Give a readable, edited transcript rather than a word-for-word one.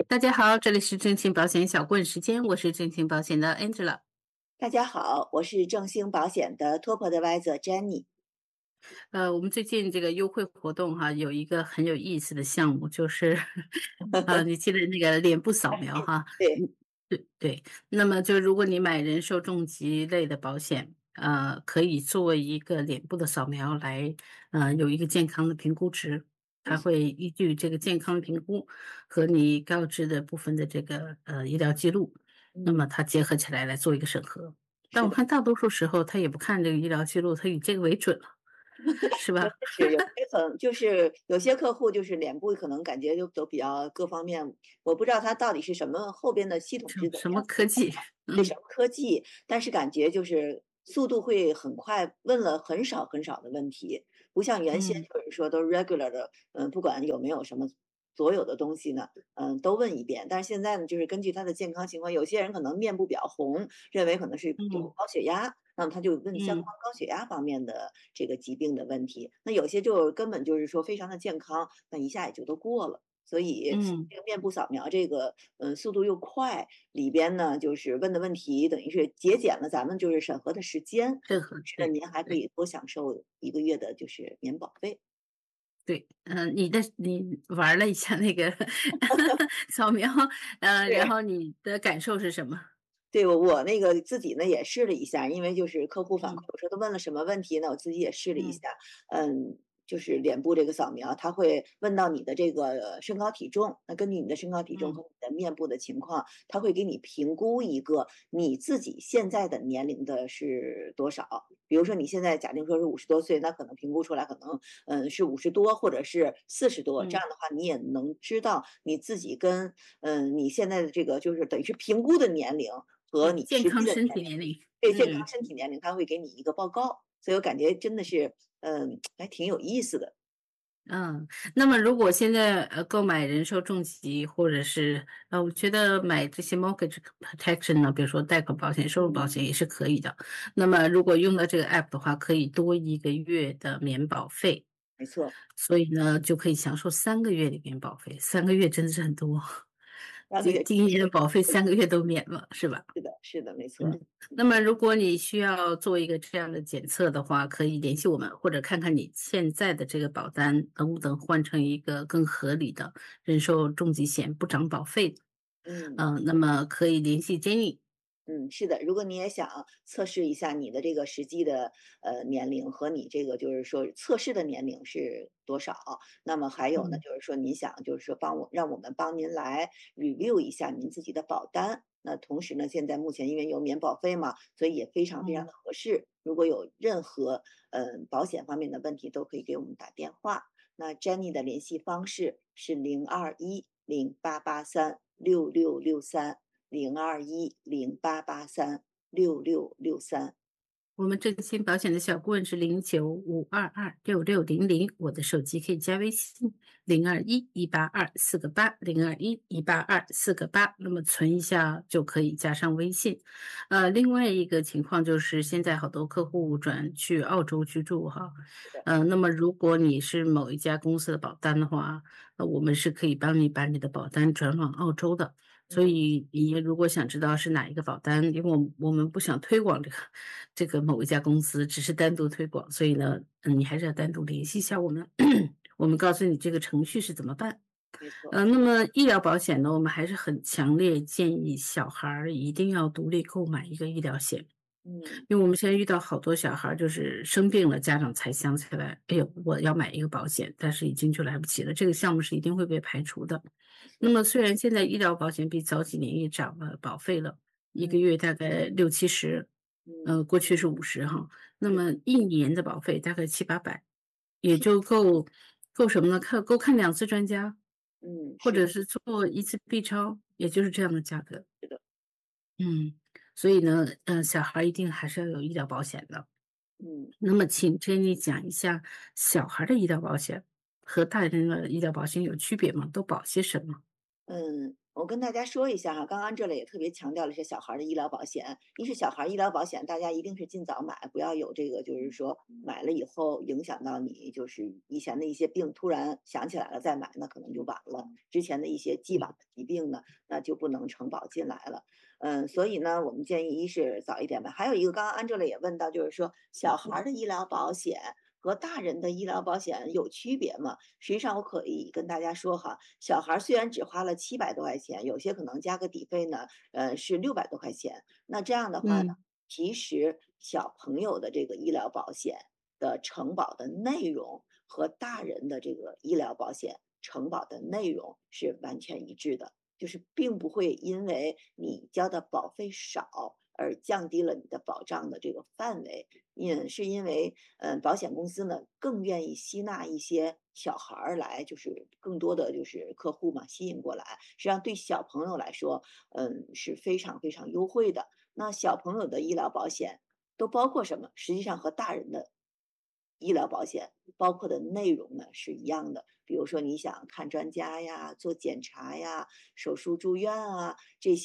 大家好，这里是正清保险小问时间，我是正清保险的 Angela。 大家好，我是正兴保险的 Top Advisor Jenny。 我们最近这个优惠活动哈，有一个很有意思的项目，就是你记得那个脸部扫描哈， 对， 嗯，对对。那么就如果你买人寿重疾类的保险，可以作为一个脸部的扫描来，有一个健康的评估值，它会依据这个健康评估和你告知的部分的这个医疗记录，那嗯， 么它结合起来做一个审核。但是的， 我看大多数时候他也不看这个医疗记录，他以这个为准了，是吧？ 真的是有些就是有些客户就是脸部可能感觉都比较各方面，我不知道他到底是什么后边的系统是怎么什么样科技？嗯对什么科技，但是感觉就是速度会很快，问了很少很少的问题，不像原先嗯就是说都 regular 的，不管有没有什么所有的东西呢，都问一遍。但是现在呢，就是根据他的健康情况，有些人可能面部比较红，认为可能是有嗯高血压，那么他就问相关嗯高血压方面的这个疾病的问题。那有些就根本就是说非常的健康，那一下也就都过了。所以嗯， 这个面部扫描这个，速度又快，里边呢就是问的问题等于是节俭了咱们就是审核的时间， 任何同时呢对您还可对以多享受1个月的就是免保费。 对，你玩了一下那个扫描，然是。 后你的感受是什么？ 对，我那个自己呢也试了一下，因为就是客户反馈， 嗯我说他问了什么问题呢？我自己也试了一嗯下，就是脸部这个扫描，他会问到你的这个身高体重，那根据你的身高体重和嗯你的面部的情况，他会给你评估一个你自己现在的年龄的是多少。比如说你现在假定说是50多岁，那可能评估出来可能是50多或者是40多，这嗯， 样的话你也能知道你自己跟你现在的这个就是等于是评估的年龄和对， 你实际健康身的年龄， 体年龄， 对健康嗯。 身体年龄，他会给你一个报告，所以我感觉真的是还挺有意思的。 嗯，那么如果现在购买人寿重疾，或者是我觉得买这些 mortgage protection 呢，比如说贷款保险、收入保险也是可以的。那么如果用到这个 app 的话，可以多1个月的免保费， 没错， 所以呢就可以享受3个月的免保费，3个月真的是很多， 上个月今年的保费3个月都免了，是吧？ 是的，是的，没错。 嗯，那么如果你需要做一个这样的检测的话，可以联系我们，或者看看你现在的这个保单能不能换成一个更合理的人寿重疾险不涨保费的。 嗯。 那么可以联系 Jenny。 嗯，是的，如果你也想测试一下你的这个实际的年龄和你这个就是说测试的年龄是多少，那么还有呢， 嗯就是说你想就是说让我们帮您来 review 一下您自己的保单。那同时呢，现在目前因为有免保费嘛，所以也非常非常嗯， 的合适。如果有任何保险方面的问题，都可以给我们打电话。那 Jenny 的联系方式是0210883663。0210883663。 我们振兴保险的小顾问是0952266600，我的手机可以加微信0211824802118248，那么存一下就可以加上微信。另外一个情况就是现在好多客户转去澳洲居住哈， 是的， 那么如果你是某一家公司的保单的话，我们是可以帮你把你的保单转往澳洲的。所嗯， 以你如果想知道是哪一个保单，因为我们不想推广这个某一家公司，只是单独推广，所以呢，你还是要单独联系一下我们，我们告诉你这个程序是怎么办。 没错， 那么医疗保险呢，我们还是很强烈建议小孩儿一定要独立购买一个医疗险。 嗯， 因为我们现在遇到好多小孩儿就是生病了，家长才想起来，哎呦，我要买一个保险，但是已经就来不及了，这个项目是一定会被排除的。 没错， 那么虽然现在医疗保险比早几年也涨了保费了，一嗯个月大概60-70， 嗯， 过去是50哈，那是， 么一年的保费大概700-800，也就够什么呢？够看2次专家，或是者是做1次 B 超，也就是这样的价格。 是的， 嗯，所以呢，小孩儿一定还是要有医疗保险的。 嗯。 那么请 Jenny 讲一下小孩儿的医疗保险和大人的医疗保险有区别吗？都保些什么？ 我跟大家说一下哈，刚刚这里也特别强调了是小孩儿的医疗保险。一是小孩儿医疗保险，大家一定是尽早买，不要有这个就是说买了以后影响到你，就是以前的一些病突然想起来了再买，那可能就晚了。 之前的一些既往的疾病呢，那就不能承保进来了。所以呢，我们建议一是早一点买，还有一个刚刚 Angela 也问到，就是说小孩儿的医疗保险和大人的医疗保险有区别吗？实际上我可以跟大家说哈，小孩儿虽然只花了700多块钱，有些可能加个底费呢，是600多块钱。那这样的话呢， 嗯其实小朋友的这个医疗保险的承保的内容和大人的这个医疗保险承保的内容是完全一致的。就是并不会因为你交的保费少而降低了你的保障的这个范围，是因为，保险公司呢更愿意吸纳一些小孩儿来，就是更多的就是客户嘛，吸引过来。实际上对小朋友来说，是非常非常优惠的。那小朋友的医疗保险都包括什么？实际上和大人的医疗保险包括的内容呢是一样的。比如说你想看专家呀、做检查呀、手术住院啊这些。